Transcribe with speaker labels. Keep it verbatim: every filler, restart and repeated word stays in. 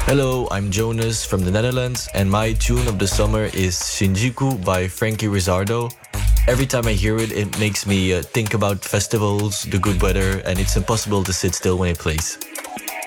Speaker 1: Hello, I'm Jonas from the Netherlands, and my tune of the summer is Shinjuku by Frankie Rizzardo. Every time I hear it, it makes me uh, think about festivals, the good weather, and it's impossible to sit still when it plays.